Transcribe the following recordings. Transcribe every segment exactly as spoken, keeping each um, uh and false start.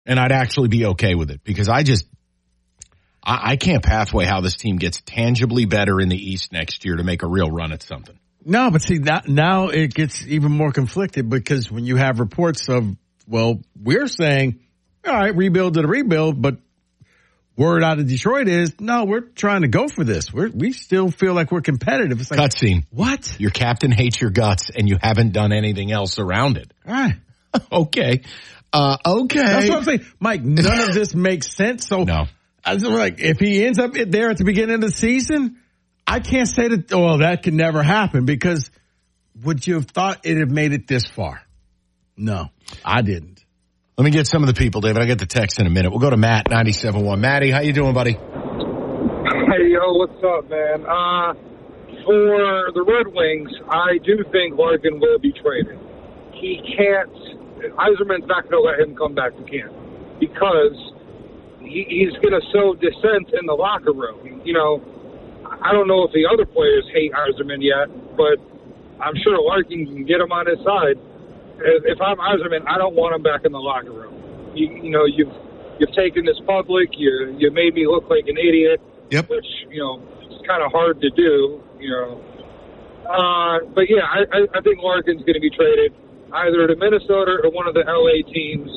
And I'd actually be okay with it because I just, I, I can't pathway how this team gets tangibly better in the East next year to make a real run at something. No, but see, that, now it gets even more conflicted because when you have reports of, well, we're saying, all right, rebuild to the rebuild, but word out of Detroit is, no, we're trying to go for this. We're, we still feel like we're competitive. It's like, cutscene. What? Your captain hates your guts and you haven't done anything else around it. All right. Okay. Uh, okay. That's what I'm saying. Mike, none of this makes sense. So, no. I was like, if he ends up there at the beginning of the season, I can't say that, oh, that could never happen because would you have thought it have made it this far? No, I didn't. Let me get some of the people, David. I get the text in a minute. We'll go to Matt, ninety-seven point one. Matty, how you doing, buddy? Hey, yo, what's up, man? Uh, for the Red Wings, I do think Larkin will be traded. He can't, Yzerman's not going to let him come back to camp because he, he's going to sow dissent in the locker room. You know, I don't know if the other players hate Yzerman yet, but I'm sure Larkin can get him on his side. If I'm Yzerman, I don't want him back in the locker room. You, you know, you've you've taken this public. You you made me look like an idiot. Yep. Which, you know, it's kind of hard to do. You know. Uh, but yeah, I, I, I think Larkin's going to be traded either to Minnesota or one of the L A teams.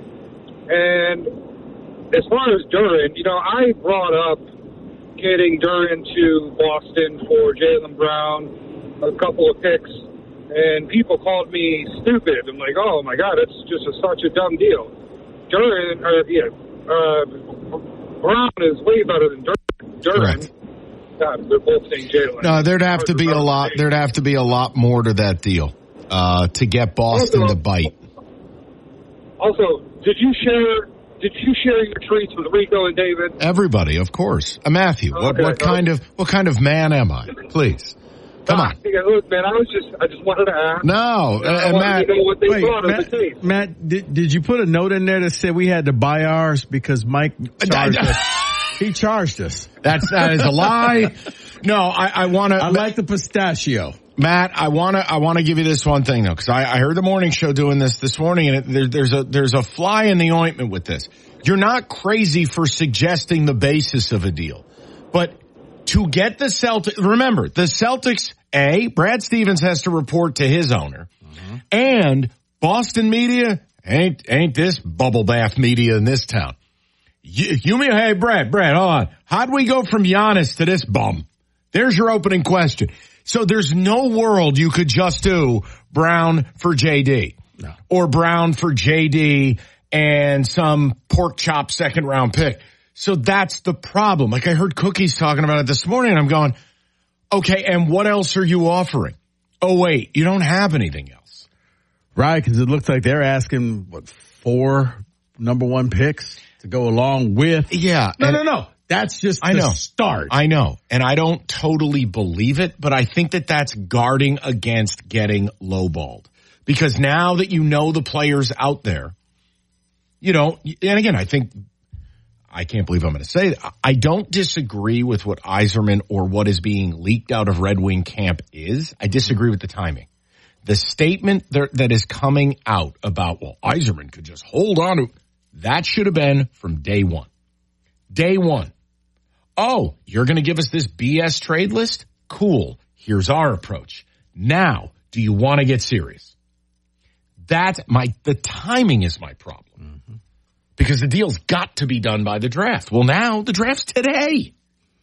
And as far as Duran, you know, I brought up getting Duran to Boston for Jaylen Brown, a couple of picks. And people called me stupid. I'm like, oh, my God, it's just a, such a dumb deal. Duran, or, yeah, uh, Brown is way better than Duran. Duran. God, they're both saying Jaylen. No, there'd have to be a lot, there'd have to be a lot more to that deal, uh, to get Boston also, to bite. Also, did you share, did you share your tweets with Rico and David? Everybody, of course. Uh, Matthew, okay, what, what kind of, what kind of man am I? Please. Come on. Yeah, look, man, I was just, I just wanted to ask. No, uh, I Matt. to know what they wait, thought Matt, of the case. Matt, did, did you put a note in there that said we had to buy ours because Mike charged us? He charged us. That's, that is a lie. No, I, I want to. I like the pistachio. Matt, I want to, I want to give you this one thing though, because I, I heard the morning show doing this this morning, and it, there, there's a, there's a fly in the ointment with this. You're not crazy for suggesting the basis of a deal, but to get the Celtics, remember, the Celtics, A, Brad Stevens has to report to his owner, mm-hmm. and Boston media ain't, ain't this bubble bath media in this town. You, you mean, hey, Brad, Brad, hold on. How'd we go from Giannis to this bum? There's your opening question. So there's no world you could just do Brown for J D. No. Or Brown for J D and some pork chop second round pick. So that's the problem. Like I heard Cookies talking about it this morning and I'm going, okay, and what else are you offering? Oh, wait, you don't have anything else. Right, because it looks like they're asking, what, four number one picks to go along with. Yeah. No, no, no. That's just I the know. start. I know. And I don't totally believe it, but I think that that's guarding against getting lowballed. Because now that you know the players out there, you know, and again, I think, I can't believe I'm going to say that. I don't disagree with what Yzerman or what is being leaked out of Red Wing camp is. I disagree with the timing. The statement that, that is coming out about, well, Yzerman could just hold on to, that should have been from day one. Day one. Oh, you're going to give us this B S trade list? Cool. Here's our approach. Now, do you want to get serious? That's my, the timing is my problem. Mm-hmm. Because the deal's got to be done by the draft. Well, now the draft's today.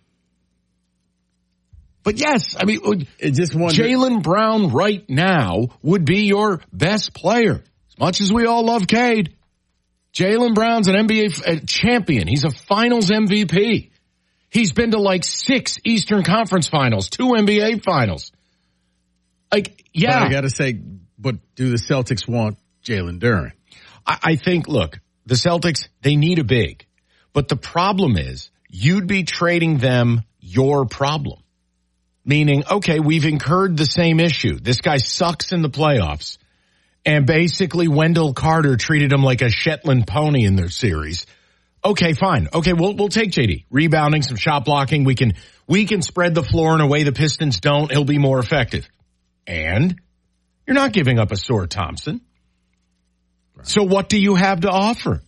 But yes, I mean, it just Jaylen Brown right now would be your best player. As much as we all love Cade, Jaylen Brown's an N B A champion. He's a finals M V P. He's been to like six Eastern Conference finals, two N B A finals. Like, yeah. But I got to say, but do the Celtics want Jalen Duren? I, I think, look, the Celtics, they need a big. But the problem is, you'd be trading them your problem. Meaning, okay, we've incurred the same issue. This guy sucks in the playoffs. And basically, Wendell Carter treated him like a Shetland pony in their series. Okay, fine. Okay, we'll we'll take J D. Rebounding, some shot blocking. We can we can spread the floor in a way the Pistons don't. He'll be more effective. And you're not giving up a Ausar Thompson. Right. So what do you have to offer?